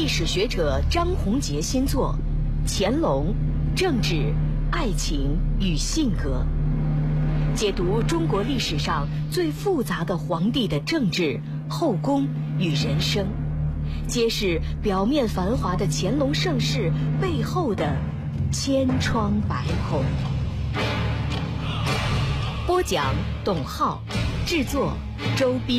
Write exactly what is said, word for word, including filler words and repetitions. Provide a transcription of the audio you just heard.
历史学者张宏杰新作《乾隆：政治、爱情与性格》，解读中国历史上最复杂的皇帝的政治、后宫与人生，揭示表面繁华的乾隆盛世背后的千疮百孔。播讲：董浩，制作：周斌。